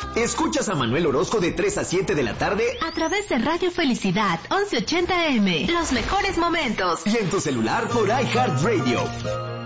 Escuchas a Manuel Orozco de 3 a 7 de la tarde a través de Radio Felicidad 1180 AM. Los mejores momentos. Y en tu celular por iHeartRadio.